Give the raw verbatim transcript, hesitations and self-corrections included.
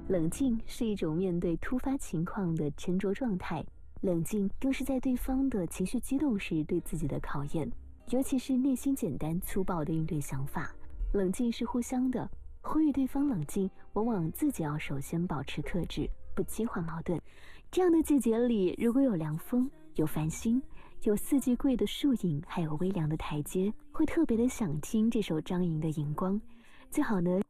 冷静是一种面对突发情况的沉着状态，冷静更是在对方的情绪激动时对自己的考验，尤其是内心简单粗暴的应对想法。冷静是互相的，呼吁对方冷静，往往自己要首先保持克制，不激化矛盾。这样的季节里，如果有凉风，有繁星，有四季桂的树影，还有微凉的台阶，会特别的想听这首张莹的荧光。最好呢